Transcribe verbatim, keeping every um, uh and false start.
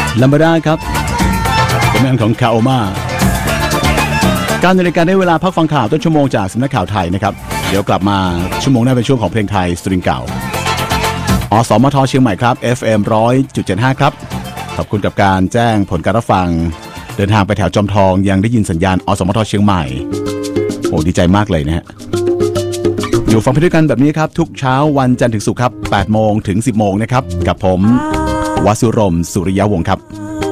ลัมบาด้าครับผลงานของคาโอมาการในรายการได้เวลาพักฟังข่าวต้นชั่วโมงจากสำนักข่าวไทยนะครับเดี๋ยวกลับมาชั่วโมงหน้าเป็นช่วงของเพลงไทยสตริงเก่าอสมทเชียงใหม่ครับ เอฟ เอ็ม หนึ่งร้อยจุดเจ็ดห้า ครับขอบคุณกับการแจ้งผลการรับฟังเดินทางไปแถวจอมทองยังได้ยินสัญญาณอสมทเชียงใหม่โอ้ดีใจมากเลยนะฮะอยู่ฟังไปด้วยกันแบบนี้ครับทุกเช้าวันจันทร์ถึงศุกร์ครับแปดโมงถึงสิบโมงนะครับกับผมวสุรมสุริยวงศ์ครับ